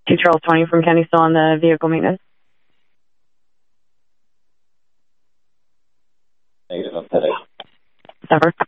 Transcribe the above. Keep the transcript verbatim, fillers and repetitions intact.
Two Charles twenty from Kenny, still on the vehicle maintenance. Negative, I'm heading. Sever.